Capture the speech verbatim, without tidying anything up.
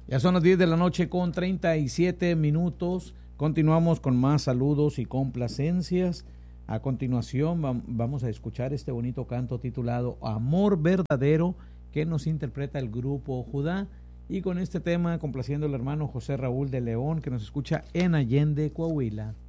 Ya son las diez de la noche con treinta y siete minutos. Continuamos con más saludos y complacencias. A continuación vamos a escuchar este bonito canto titulado Amor Verdadero, que nos interpreta el grupo Judá. Y con este tema complaciendo al hermano José Raúl de León, que nos escucha en Allende, Coahuila.